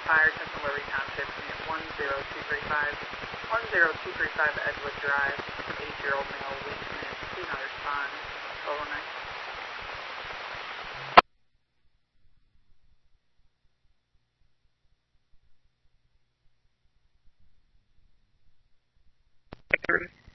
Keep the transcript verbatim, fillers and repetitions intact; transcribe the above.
fire, Central Liberty Township, unit one zero two three five, one zero two three five Edgewood Drive, an eight-year-old male, weak minutes, do not respond, overnight. Three.